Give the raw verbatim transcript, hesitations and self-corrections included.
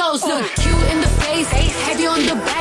toes. Look cute in the face, heavy on the back.